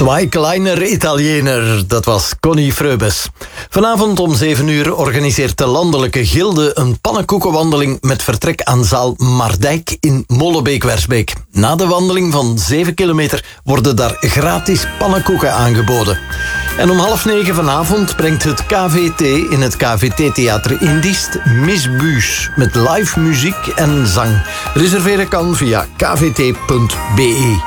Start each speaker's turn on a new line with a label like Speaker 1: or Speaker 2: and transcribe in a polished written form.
Speaker 1: Zwei kleiner Italiener, dat was Connie Freubes. Vanavond om 7 uur organiseert de landelijke gilde een pannenkoekenwandeling met vertrek aan zaal Mardijk in Molenbeek-Wersbeek. Na de wandeling van 7 kilometer worden daar gratis pannenkoeken aangeboden. En om 8:30 vanavond brengt het KVT in het KVT-theater in Diest Miss Buus met live muziek en zang. Reserveren kan via kvt.be.